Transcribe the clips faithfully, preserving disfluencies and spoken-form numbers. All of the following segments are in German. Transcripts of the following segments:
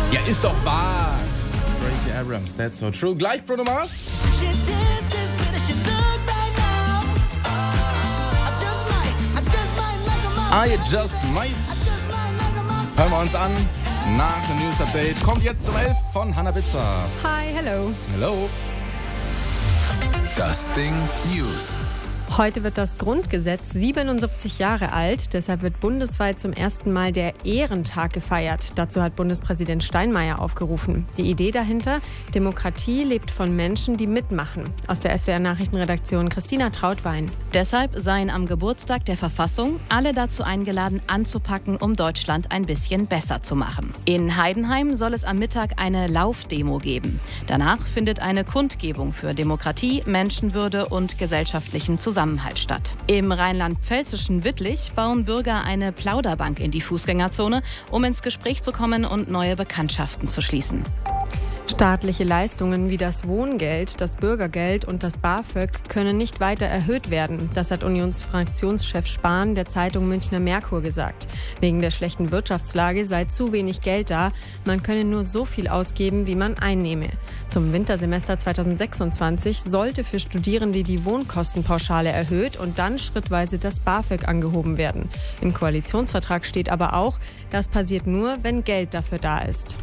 Ja, ist doch wahr. Gracie Abrams, that's so true. Gleich Bruno Mars. I just might. Hören wir uns an. Nach dem News Update kommt jetzt zum elf von Hannah Bitzer. Hi, hello. Hello. Das Ding News. Heute wird das Grundgesetz siebenundsiebzig Jahre alt. Deshalb wird bundesweit zum ersten Mal der Ehrentag gefeiert. Dazu hat Bundespräsident Steinmeier aufgerufen. Die Idee dahinter: Demokratie lebt von Menschen, die mitmachen. Aus der S W R-Nachrichtenredaktion Christina Trautwein. Deshalb seien am Geburtstag der Verfassung alle dazu eingeladen, anzupacken, um Deutschland ein bisschen besser zu machen. In Heidenheim soll es am Mittag eine Laufdemo geben. Danach findet eine Kundgebung für Demokratie, Menschenwürde und gesellschaftlichen Zusammenhalt statt. Im rheinland-pfälzischen Wittlich bauen Bürger eine Plauderbank in die Fußgängerzone, um ins Gespräch zu kommen und neue Bekanntschaften zu schließen. Staatliche Leistungen wie das Wohngeld, das Bürgergeld und das BAföG können nicht weiter erhöht werden. Das hat Unionsfraktionschef Spahn der Zeitung Münchner Merkur gesagt. Wegen der schlechten Wirtschaftslage sei zu wenig Geld da. Man könne nur so viel ausgeben, wie man einnehme. Zum Wintersemester zweitausendsechsundzwanzig sollte für Studierende die Wohnkostenpauschale erhöht und dann schrittweise das BAföG angehoben werden. Im Koalitionsvertrag steht aber auch, das passiert nur, wenn Geld dafür da ist.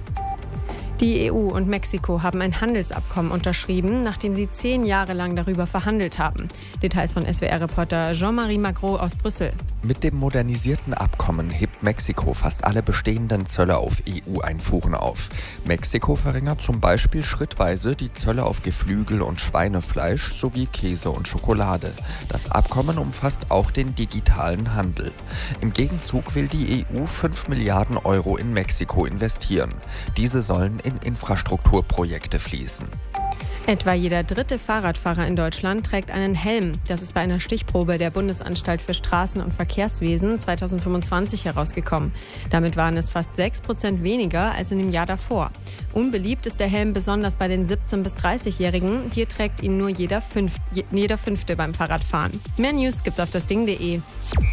Die E U und Mexiko haben ein Handelsabkommen unterschrieben, nachdem sie zehn Jahre lang darüber verhandelt haben. Details von S W R-Reporter Jean-Marie Magro aus Brüssel. Mit dem modernisierten Abkommen hebt Mexiko fast alle bestehenden Zölle auf E U-Einfuhren auf. Mexiko verringert zum Beispiel schrittweise die Zölle auf Geflügel und Schweinefleisch sowie Käse und Schokolade. Das Abkommen umfasst auch den digitalen Handel. Im Gegenzug will die E U fünf Milliarden Euro in Mexiko investieren. Diese sollen in Infrastrukturprojekte fließen. Etwa jeder dritte Fahrradfahrer in Deutschland trägt einen Helm. Das ist bei einer Stichprobe der Bundesanstalt für Straßen- und Verkehrswesen zweitausendfünfundzwanzig herausgekommen. Damit waren es fast sechs Prozent weniger als in dem Jahr davor. Unbeliebt ist der Helm besonders bei den siebzehn- bis dreißigjährigen. Hier trägt ihn nur jeder, Fünf, jeder Fünfte beim Fahrradfahren. Mehr News gibt's auf das Ding punkt de.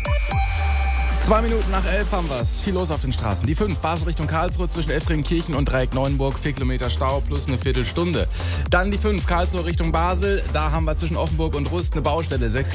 Zwei Minuten nach elf haben wir's. Viel los auf den Straßen. Die fünf, Basel Richtung Karlsruhe zwischen Elfringenkirchen und Dreieck Neuenburg. Vier Kilometer Stau plus eine Viertelstunde. Dann die fünf, Karlsruhe Richtung Basel. Da haben wir zwischen Offenburg und Rust eine Baustelle. Sechs